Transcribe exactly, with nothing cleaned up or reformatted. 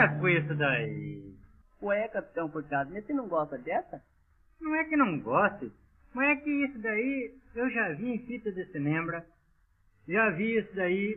é foi isso daí? Ué, capitão Furtado, mas você não gosta dessa? Não é que não goste, mas é que isso daí eu já vi em fita de cinema, já vi isso daí